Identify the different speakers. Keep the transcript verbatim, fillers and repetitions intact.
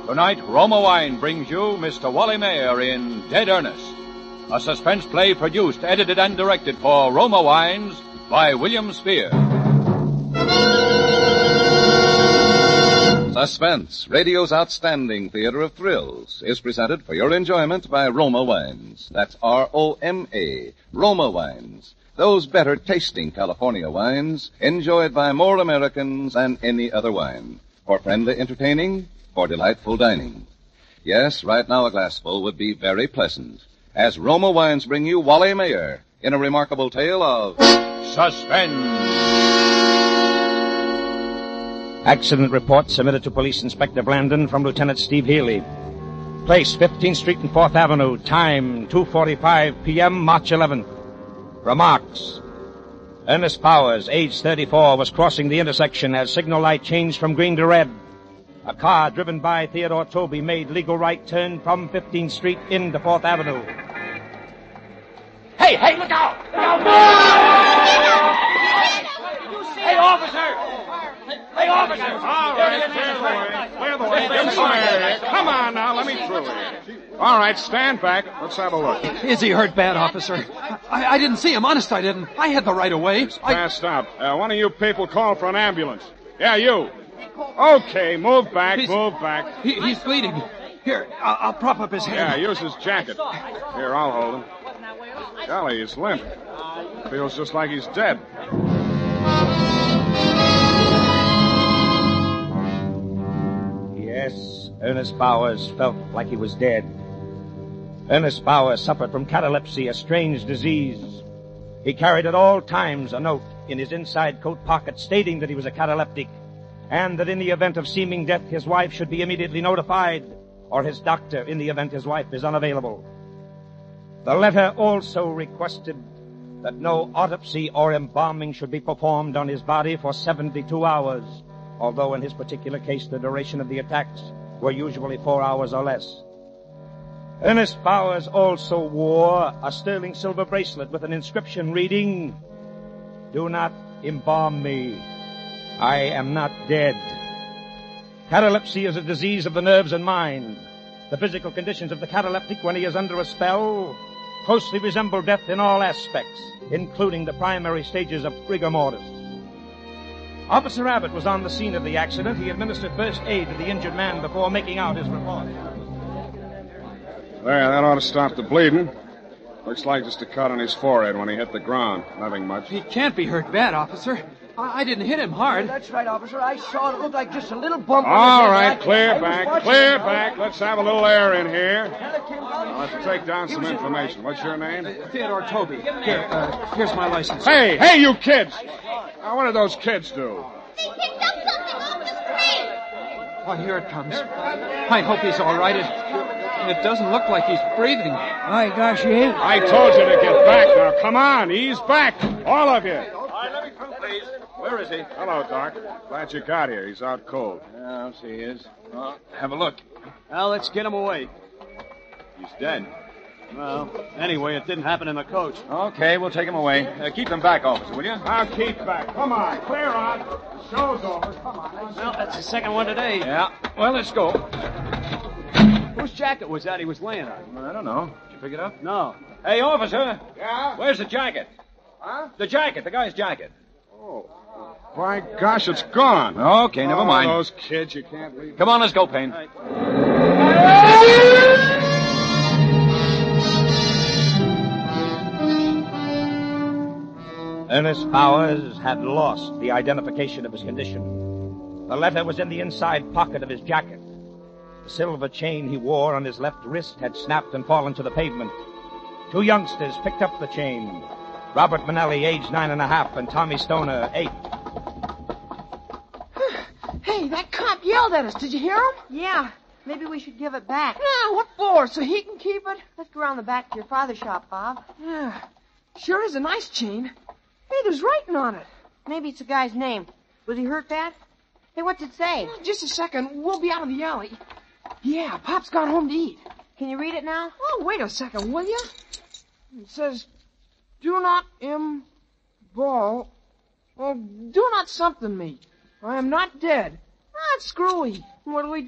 Speaker 1: Tonight, Roma Wine brings you Mister Wally Mayer in Dead Earnest, a suspense play produced, edited, and directed for Roma Wines by William Spear.
Speaker 2: Suspense, radio's outstanding theater of thrills, is presented for your enjoyment by Roma Wines. That's R O M A, Roma Wines. Those better tasting California wines enjoyed by more Americans than any other wine. For friendly entertaining, for delightful dining. Yes, right now a glassful would be very pleasant. As Roma Wines bring you Wally Mayer in a remarkable tale of
Speaker 1: Suspense.
Speaker 3: Accident report submitted to Police Inspector Blandon from Lieutenant Steve Healy. Place, fifteenth Street and fourth Avenue. Time, two forty-five p.m., March eleventh. Remarks. Ernest Powers, age thirty-four, was crossing the intersection as signal light changed from green to red. A car driven by Theodore Toby made legal right turn from fifteenth Street into fourth Avenue.
Speaker 4: Hey, hey, look out! Look out! Hey, officer! Hey, officer!
Speaker 5: All right, clear the way. Clear the way. Get some Come on now, let me through here. All right, stand back. Let's have a look.
Speaker 6: Is he hurt bad, officer? I, I didn't see him. Honest, I didn't. I had the right of way.
Speaker 5: He's passed out. Uh, one of you people call for an ambulance. Yeah, you. Okay, move back,
Speaker 6: He's-
Speaker 5: move back.
Speaker 6: He, he's bleeding. Here, I'll, I'll prop up his
Speaker 5: Yeah,
Speaker 6: head.
Speaker 5: use his jacket. Here, I'll hold him. Golly, he's limp. Feels just like he's dead.
Speaker 3: Yes, Ernest Powers felt like he was dead. Ernest Powers suffered from catalepsy, a strange disease. He carried at all times a note in his inside coat pocket stating that he was a cataleptic, and that in the event of seeming death, his wife should be immediately notified, or his doctor in the event his wife is unavailable. The letter also requested that no autopsy or embalming should be performed on his body for seventy-two hours, although in his particular case the duration of the attacks were usually four hours or less. Ernest Powers also wore a sterling silver bracelet with an inscription reading, "Do not embalm me. I am not dead." Catalepsy is a disease of the nerves and mind. The physical conditions of the cataleptic when he is under a spell closely resemble death in all aspects, including the primary stages of rigor mortis. Officer Abbott was on the scene of the accident. He administered first aid to the injured man before making out his report.
Speaker 5: There, that ought to stop the bleeding. Looks like just a cut on his forehead when he hit the ground. Nothing much.
Speaker 6: He can't be hurt bad, officer. I, I didn't hit him hard.
Speaker 4: That's right, officer. I saw it. It looked like just a little bump. on
Speaker 5: All
Speaker 4: his head.
Speaker 5: right,
Speaker 4: I-
Speaker 5: clear
Speaker 4: I was
Speaker 5: back,
Speaker 4: watching
Speaker 5: clear
Speaker 4: him.
Speaker 5: back. Let's have a little air in here.
Speaker 4: Fella came down.
Speaker 5: Now, let's take down some information. What's your name?
Speaker 6: Theodore Toby. Here, uh, here's my license.
Speaker 5: Hey, hey, you kids! Now, what do those kids do?
Speaker 7: They picked up something off the street.
Speaker 6: Oh, here it comes. I hope he's all right. It, it doesn't look like he's breathing.
Speaker 4: My gosh, he ain't.
Speaker 5: I told you to get back now. Come on, ease back. All of you.
Speaker 1: All right, let me through, please. Where is he?
Speaker 5: Hello, Doc. Glad you got here. He's out cold.
Speaker 1: Yeah, I'll see he is. Well, have a look.
Speaker 8: Well, let's get him away.
Speaker 1: He's dead.
Speaker 8: Well, anyway, it didn't happen in the coach.
Speaker 1: Okay, we'll take him away. Uh, keep him back, officer, will you?
Speaker 5: Now keep back. Come on, clear on. The show's over. Come on.
Speaker 8: Well, that's the second one today.
Speaker 1: Yeah. Well, let's go.
Speaker 8: Whose jacket was that he was laying on?
Speaker 1: I don't know. Did you pick it up?
Speaker 8: No.
Speaker 1: Hey, officer.
Speaker 5: Yeah?
Speaker 1: Where's the jacket?
Speaker 5: Huh?
Speaker 1: The jacket, the guy's jacket.
Speaker 5: Oh. By gosh, it's gone.
Speaker 1: Okay, never
Speaker 5: Oh,
Speaker 1: mind.
Speaker 5: those kids, you can't leave.
Speaker 1: Come on, let's go, Payne.
Speaker 3: Ernest Powers had lost the identification of his condition. The letter was in the inside pocket of his jacket. The silver chain he wore on his left wrist had snapped and fallen to the pavement. Two youngsters picked up the chain. Robert Manelli, age nine and a half, and Tommy Stoner, eight.
Speaker 9: Hey, that cop yelled at us. Did you hear him?
Speaker 10: Yeah. Maybe we should give it back.
Speaker 9: Yeah, what for? So he can keep it?
Speaker 10: Let's go around the back to your father's shop, Bob.
Speaker 9: Yeah. Sure is a nice chain. Hey, there's writing on it.
Speaker 10: Maybe it's the guy's name. Was he hurt bad? Hey, what's it say?
Speaker 9: Just a second. We'll be out of the alley. Yeah, Pop's gone home to eat.
Speaker 10: Can you read it now?
Speaker 9: Oh, wait a second, will you? It says, do not imball. Oh, do not something me. I am not dead. That's screwy. What do we do?